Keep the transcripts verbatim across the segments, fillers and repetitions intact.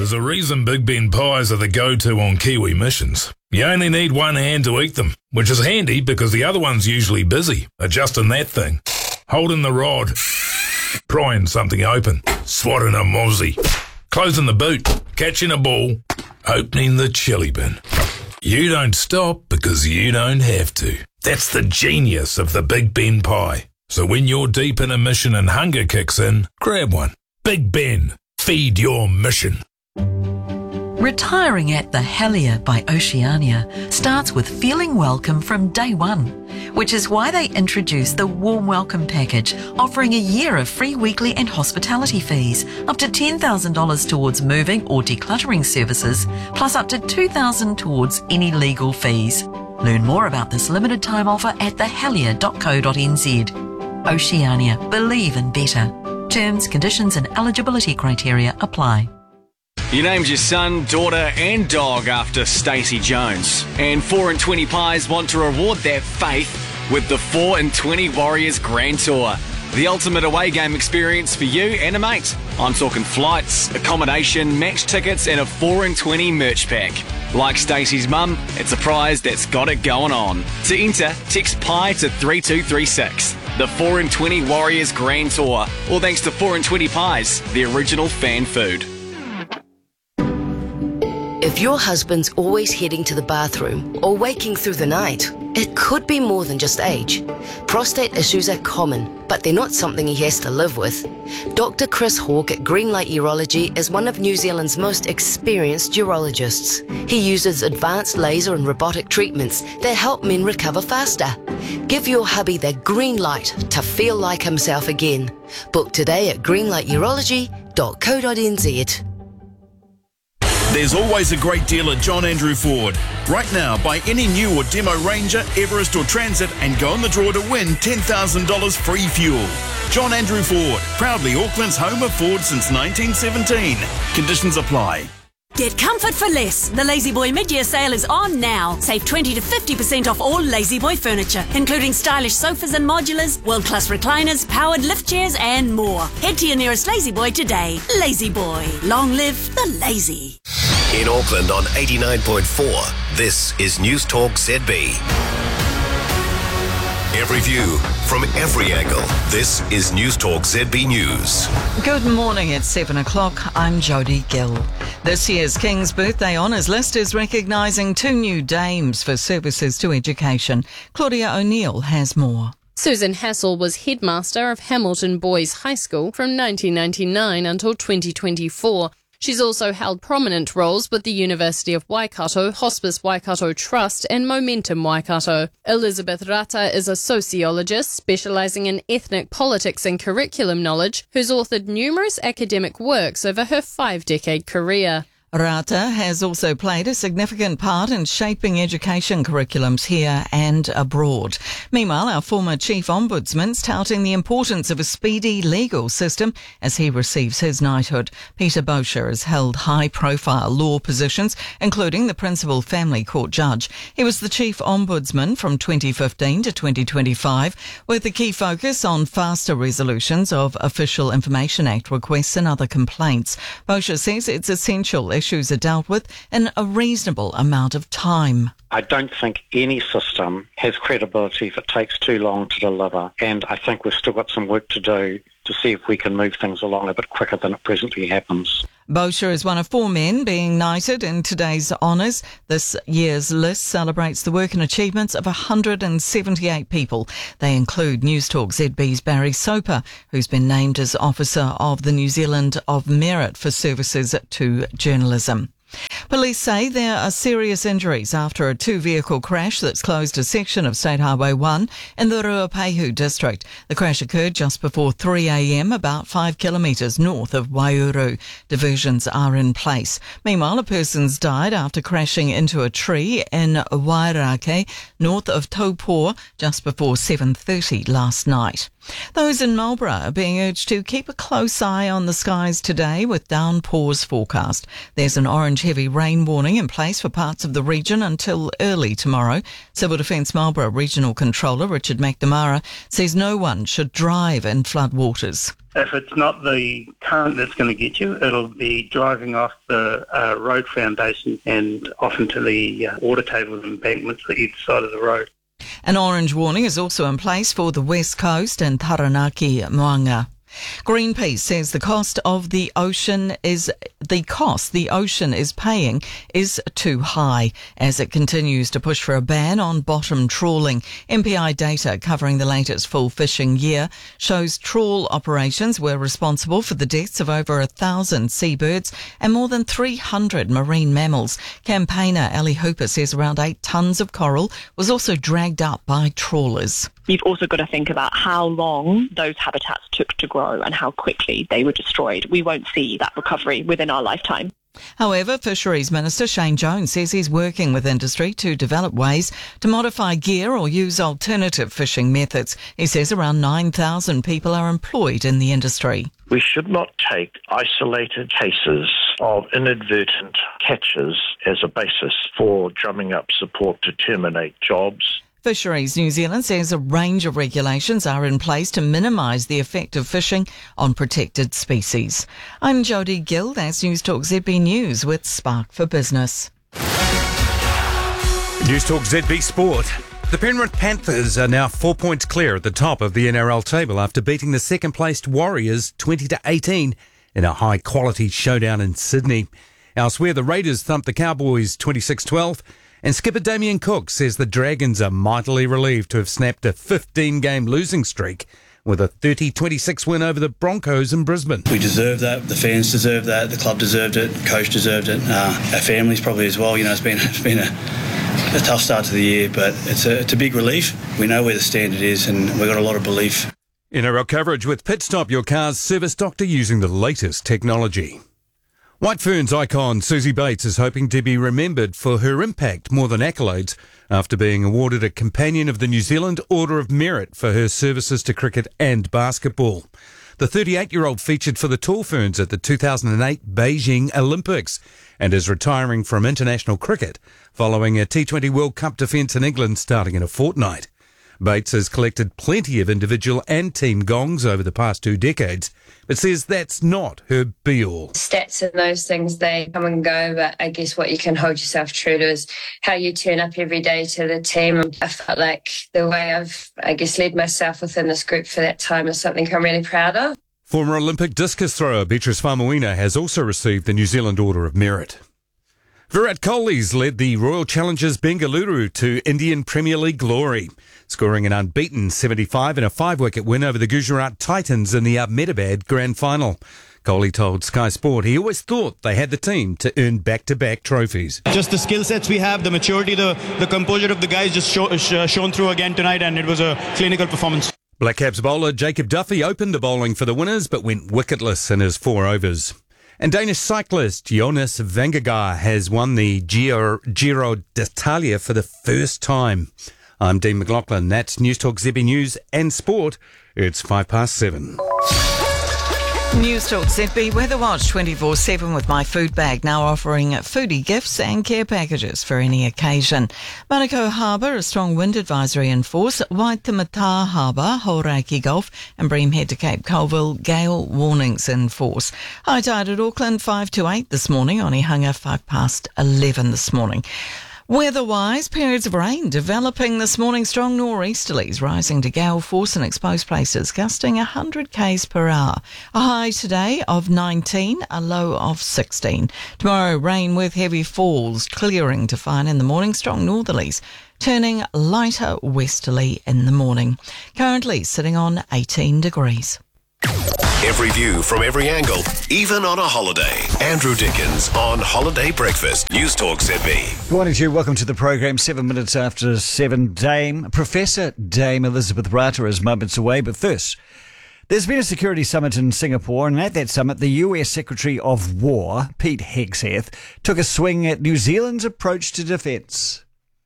There's a reason Big Ben pies are the go-to on Kiwi missions. You only need one hand to eat them, which is handy because the other one's usually busy, adjusting that thing, holding the rod, prying something open, swatting a mozzie, closing the boot, catching a ball, opening the chili bin. You don't stop because you don't have to. That's the genius of the Big Ben pie. So when you're deep in a mission and hunger kicks in, grab one. Big Ben, feed your mission. Retiring at the Helier by Oceania starts with feeling welcome from day one, which is why they introduced the Warm Welcome Package, offering a year of free weekly and hospitality fees, up to ten thousand dollars towards moving or decluttering services, plus up to two thousand dollars towards any legal fees. Learn more about this limited time offer at the helier dot co dot n z. Oceania, believe in better. Terms, conditions and eligibility criteria apply. You named your son, daughter and dog after Stacey Jones. And four and twenty Pies want to reward that faith with the four and twenty Warriors Grand Tour. The ultimate away game experience for you and a mate. I'm talking flights, accommodation, match tickets and a four and twenty merch pack. Like Stacey's mum, it's a prize that's got it going on. To enter, text PIE to three two three six. The four and twenty Warriors Grand Tour. All thanks to four and twenty Pies, the original fan food. If your husband's always heading to the bathroom or waking through the night, it could be more than just age. Prostate issues are common, but they're not something he has to live with. Doctor Chris Hawke at Greenlight Urology is one of New Zealand's most experienced urologists. He uses advanced laser and robotic treatments that help men recover faster. Give your hubby the green light to feel like himself again. Book today at greenlight urology dot co dot n z. There's always a great deal at John Andrew Ford. Right now, buy any new or demo Ranger, Everest or Transit and go in the draw to win ten thousand dollars free fuel. John Andrew Ford, proudly Auckland's home of Ford since nineteen seventeen. Conditions apply. Get comfort for less. The La-Z-Boy mid-year sale is on now. Save twenty to fifty percent off all La-Z-Boy furniture, including stylish sofas and modulars, world-class recliners, powered lift chairs and more. Head to your nearest La-Z-Boy today. La-Z-Boy. Long live the lazy. In Auckland on eighty-nine point four, this is News Talk Z B. Every view from every angle. This is News Talk Z B News. Good morning, it's seven o'clock. I'm Jodie Gill. This year's King's Birthday Honours list is recognising two new dames for services to education. Claudia O'Neill has more. Susan Hassel was headmaster of Hamilton Boys High School from nineteen ninety-nine until twenty twenty-four. She's also held prominent roles with the University of Waikato, Hospice Waikato Trust and Momentum Waikato. Elizabeth Rata is a sociologist specialising in ethnic politics and curriculum knowledge, who's authored numerous academic works over her five-decade career. Rata has also played a significant part in shaping education curriculums here and abroad. Meanwhile, our former Chief Ombudsman's touting the importance of a speedy legal system as he receives his knighthood. Peter Bosher has held high-profile law positions, including the Principal Family Court Judge. He was the Chief Ombudsman from twenty fifteen to twenty twenty-five, with a key focus on faster resolutions of Official Information Act requests and other complaints. Bosher says it's essential issues are dealt with in a reasonable amount of time. I don't think any system has credibility if it takes too long to deliver, and I think we've still got some work to do to see if we can move things along a bit quicker than it presently happens. Bosher is one of four men being knighted in today's honours. This year's list celebrates the work and achievements of one hundred seventy-eight people. They include News Talk Z B's Barry Soper, who's been named as Officer of the New Zealand of Merit for services to journalism. Police say there are serious injuries after a two-vehicle crash that's closed a section of State Highway one in the Ruapehu district. The crash occurred just before three a.m, about five kilometres north of Waiouru. Diversions are in place. Meanwhile, a person's died after crashing into a tree in Wairake, north of Taupō, just before seven thirty last night. Those in Marlborough are being urged to keep a close eye on the skies today with downpours forecast. There's an orange heavy rain warning in place for parts of the region until early tomorrow. Civil Defence Marlborough Regional Controller Richard McNamara says no one should drive in floodwaters. If it's not the current that's going to get you, it'll be driving off the uh, road foundation and off into the uh, water table and embankments at either side of the road. An orange warning is also in place for the West Coast and Taranaki, Moanga. Greenpeace says the cost of the ocean is the cost the ocean is paying is too high as it continues to push for a ban on bottom trawling. M P I data covering the latest full fishing year shows trawl operations were responsible for the deaths of over a thousand seabirds and more than three hundred marine mammals. Campaigner Ali Hooper says around eight tonnes of coral was also dragged up by trawlers. You've also got to think about how long those habitats took to grow and how quickly they were destroyed. We won't see that recovery within our lifetime. However, Fisheries Minister Shane Jones says he's working with industry to develop ways to modify gear or use alternative fishing methods. He says around nine thousand people are employed in the industry. We should not take isolated cases of inadvertent catches as a basis for drumming up support to terminate jobs. Fisheries New Zealand says a range of regulations are in place to minimise the effect of fishing on protected species. I'm Jodie Gill, that's News Talk Z B News with Spark for Business. News Talk Z B Sport. The Penrith Panthers are now four points clear at the top of the N R L table after beating the second-placed Warriors twenty to eighteen in a high-quality showdown in Sydney. Elsewhere, the Raiders thumped the Cowboys twenty-six twelve. And skipper Damien Cook says the Dragons are mightily relieved to have snapped a fifteen-game losing streak with a thirty twenty-six win over the Broncos in Brisbane. We deserve that. The fans deserve that. The club deserved it. The coach deserved it. Uh, our families probably as well. You know, it's been it's been a, a tough start to the year, but it's a, it's a big relief. We know where the standard is, and we've got a lot of belief. N R L coverage with Pitstop, your car's service doctor using the latest technology. White Ferns icon Susie Bates is hoping to be remembered for her impact more than accolades after being awarded a Companion of the New Zealand Order of Merit for her services to cricket and basketball. The thirty-eight-year-old featured for the Tall Ferns at the two thousand eight Beijing Olympics and is retiring from international cricket following a T twenty World Cup defence in England starting in a fortnight. Bates has collected plenty of individual and team gongs over the past two decades, but says that's not her be-all. Stats and those things, they come and go, but I guess what you can hold yourself true to is how you turn up every day to the team. I felt like the way I've, I guess, led myself within this group for that time is something I'm really proud of. Former Olympic discus thrower Beatrice Faumuina has also received the New Zealand Order of Merit. Virat Kohli's led the Royal Challengers Bengaluru to Indian Premier League glory, scoring an unbeaten seventy-five in a five-wicket win over the Gujarat Titans in the Ahmedabad Grand Final. Kohli told Sky Sport he always thought they had the team to earn back-to-back trophies. Just the skill sets we have, the maturity, the, the composure of the guys just show, sh- shown through again tonight, and it was a clinical performance. Black Caps bowler Jacob Duffy opened the bowling for the winners but went wicketless in his four overs. And Danish cyclist Jonas Vingegaard has won the Giro, Giro d'Italia for the first time. I'm Dean McLaughlin. That's News Talk Z B News and Sport. It's five past seven. News Talk Z B Weather Watch twenty-four seven with My Food Bag, now offering foodie gifts and care packages for any occasion. Manukau Harbour, a strong wind advisory in force. Waitemata Harbour, Hauraki Gulf and Bream Head to Cape Colville, gale warnings in force. High tide at Auckland five to eight this morning, Onehunga five past eleven this morning. Weather-wise, periods of rain developing this morning. Strong nor'easterlies rising to gale force in exposed places, gusting one hundred k's per hour. A high today of nineteen, a low of sixteen. Tomorrow, rain with heavy falls, clearing to fine in the morning. Strong northerlies, turning lighter westerly in the morning. Currently sitting on eighteen degrees. Every view from every angle, even on a holiday. Andrew Dickens on Holiday Breakfast. News Talk Z B. Good morning to you. Welcome to the program. Seven minutes after seven. Dame, Professor Dame Elizabeth Rata is moments away. But first, there's been a security summit in Singapore, and at that summit, the U S Secretary of War, Pete Hegseth, took a swing at New Zealand's approach to defence.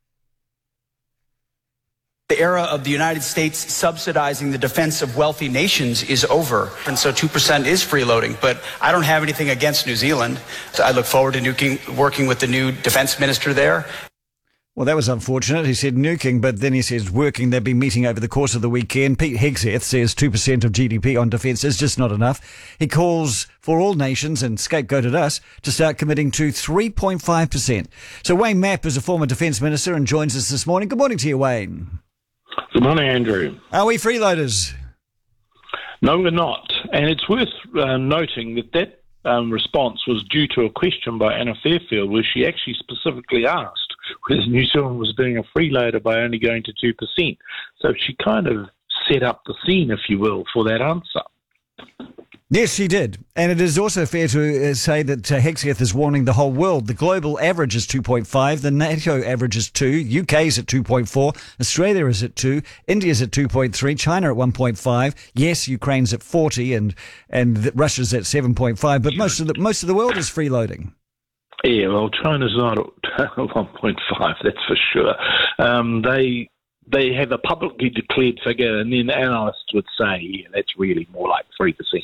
The era of the United States subsidizing the defense of wealthy nations is over. And so two percent is freeloading. But I don't have anything against New Zealand. So I look forward to nuking, working with the new defense minister there. Well, that was unfortunate. He said nuking, but then he says working. They've been meeting over the course of the weekend. Pete Hegseth says two percent of G D P on defence is just not enough. He calls for all nations, and scapegoated us, to start committing to three point five percent. So Wayne Mapp is a former defence minister and joins us this morning. Good morning to you, Wayne. Good morning, Andrew. Are we freeloaders? No, we're not. And it's worth uh, noting that that um, response was due to a question by Anna Fairfield, where she actually specifically asked whether New Zealand was being a freeloader by only going to two percent. So she kind of set up the scene, if you will, for that answer. Yes, she did. And it is also fair to uh, say that uh, Hegseth is warning the whole world. The global average is two point five, the NATO average is two, U K is at two point four, Australia is at two, India's at two point three, China at one point five. Yes, Ukraine's at forty, and and Russia's at seven point five, but most of the most of the world is freeloading. Yeah, well, China's not at one point five, that's for sure. Um, they they have a publicly declared figure, and then analysts would say, yeah, that's really more like three percent.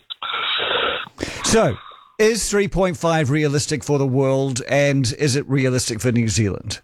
So, is three point five realistic for the world, and is it realistic for New Zealand?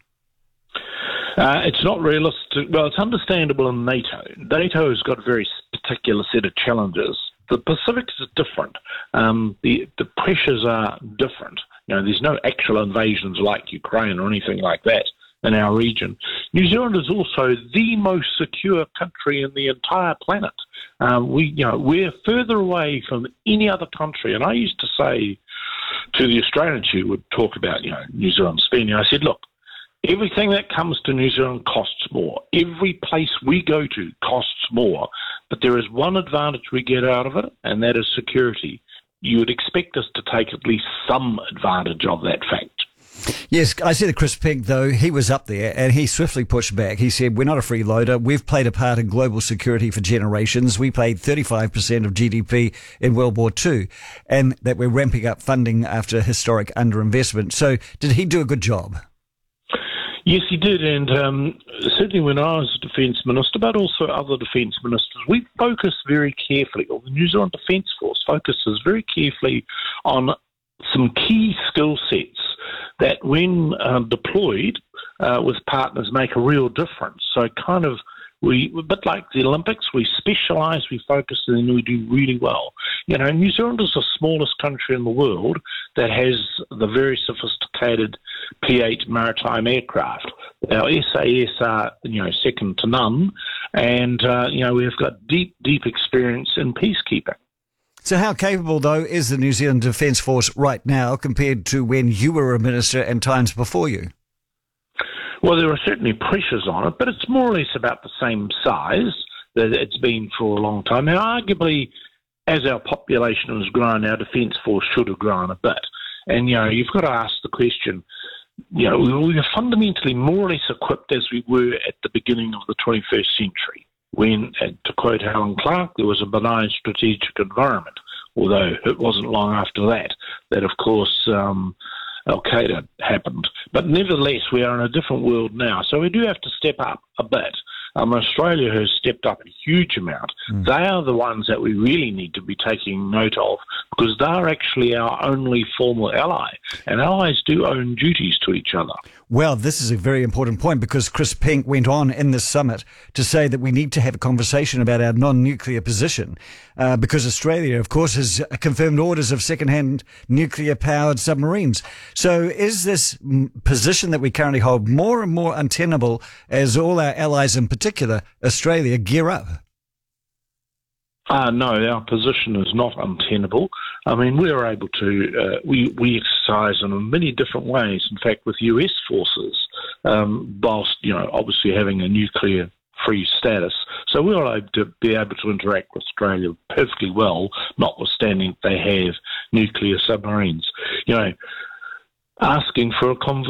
Uh, it's not realistic. Well, it's understandable in NATO. NATO has got a very particular set of challenges. The Pacific is different. Um, the, the pressures are different. You know, there's no actual invasions like Ukraine or anything like that in our region. New Zealand is also the most secure country in the entire planet. Um, we, you know, we're further away from any other country. And I used to say to the Australians who would talk about, you know, New Zealand spending, I said, look, everything that comes to New Zealand costs more. Every place we go to costs more. But there is one advantage we get out of it, and that is security. You would expect us to take at least some advantage of that fact. Yes, I said to Chris Pink, though, he was up there and he swiftly pushed back. He said, we're not a freeloader. We've played a part in global security for generations. We paid thirty-five percent of G D P in World War Two, and that we're ramping up funding after historic underinvestment. So did he do a good job? Yes, he did, and um, certainly when I was Defence Minister, but also other Defence Ministers, we focused very carefully, or the New Zealand Defence Force focuses very carefully on some key skill sets that when uh, deployed uh, with partners make a real difference. So kind of, we, a bit like the Olympics, we specialise, we focus, and then we do really well. You know, New Zealand is the smallest country in the world that has the very sophisticated P eight maritime aircraft. Our S A S are, you know, second to none, and, uh, you know, we've got deep, deep experience in peacekeeping. So how capable, though, is the New Zealand Defence Force right now compared to when you were a minister and times before you? Well, there are certainly pressures on it, but it's more or less about the same size that it's been for a long time. Now, arguably, as our population has grown, our Defence Force should have grown a bit. And, you know, you've got to ask the question, you know, we were fundamentally more or less equipped as we were at the beginning of the twenty-first century, when, to quote Helen Clark, there was a benign strategic environment, although it wasn't long after that that, of course, um, Al-Qaeda happened. But nevertheless, we are in a different world now, so we do have to step up a bit. Um, Australia has stepped up a huge amount. Mm. They are the ones that we really need to be taking note of, because they're actually our only formal ally, and allies do own duties to each other. Well, this is a very important point, because Chris Pink went on in this summit to say that we need to have a conversation about our non-nuclear position, uh, because Australia, of course, has confirmed orders of second-hand nuclear-powered submarines. So is this position that we currently hold more and more untenable as all our allies, in particular Australia, gear up? Uh, no, our position is not untenable. I mean, we're able to, uh, we, we exercise in many different ways, in fact, with U S forces, um, whilst, you know, obviously having a nuclear-free status. So we're able to be able to interact with Australia perfectly well, notwithstanding they have nuclear submarines. You know, asking for a conversation